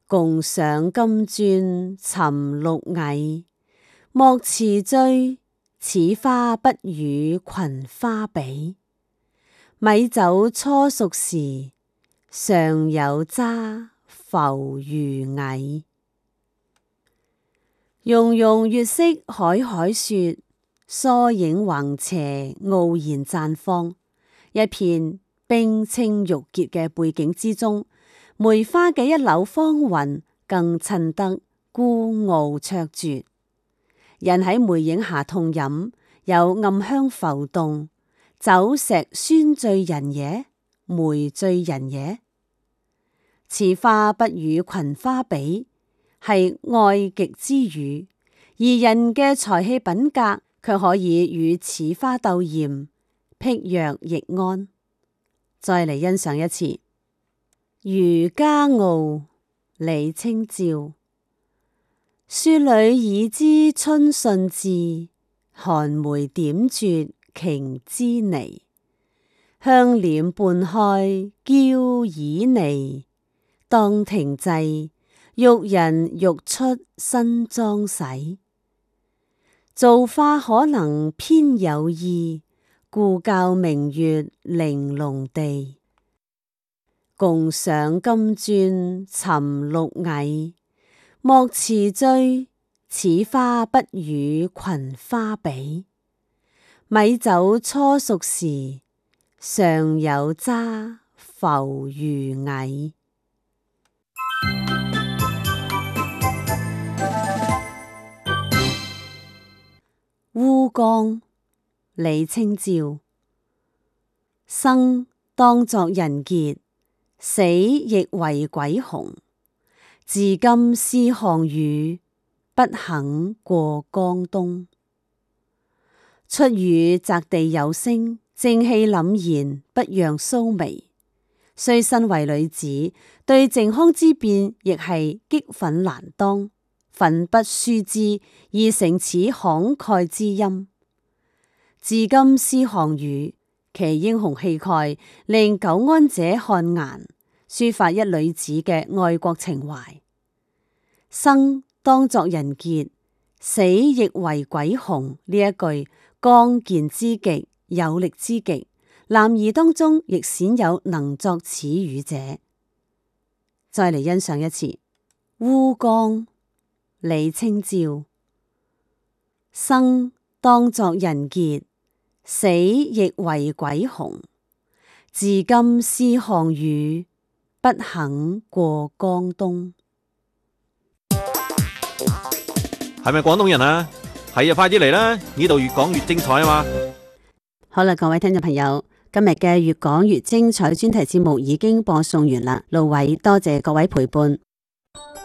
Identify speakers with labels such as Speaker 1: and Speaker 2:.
Speaker 1: 共賞金樽尋綠蟻。莫辭醉，此花不與群花比。米酒初熟時，尚有渣浮如蟻。溶溶月色海海雪，疏影橫斜傲然綻放。一片冰清玉潔嘅背景之中，梅花嘅一縷芳雲更襯得孤傲卓絕。人喺梅影下痛飲，有暗香浮動，酒石酸醉人也，梅醉人也。此花不與群花比，係愛極之語，而人嘅才氣品格卻可以與此花鬥艷，辟若易鞍。再嚟欣賞一次《漁家傲》，李清照。雪裏已知春信至，寒梅點綴瓊枝泥。香簾半開嬌旖旎，當庭祭，玉人欲出新妝洗。造化可能偏有意，故教明月玲瓏地。共賞金樽尋綠蟻。莫辭醉，此花不與群花比。米酒初熟時，尚有渣浮如蟻。烏江，李清照。生當作人傑，死亦為鬼雄。至今思項羽，不肯過江東。出語擲地有聲，正氣凜然，不讓鬚眉。雖身為女子，對靖康之變亦係激憤難當，奮不書之，而成此慷慨之音。至今思項羽，其英雄氣概令久安者汗顏，抒發一女子嘅愛國情懷。生當作人傑，死亦為鬼雄，呢一句剛健之極，有力之極，男兒當中亦鮮有能作此語者。再嚟欣賞一次《烏江》，李清照。生當作人傑，死亦為鬼雄。至今思項羽，不肯過江東。
Speaker 2: 係咪廣東人啊？係啊，快啲嚟啦！呢度越講越精彩啊嘛！
Speaker 1: 好啦，各位聽眾朋友，今日嘅越講越精彩專題節目已經播送完啦。盧偉多謝各位陪伴。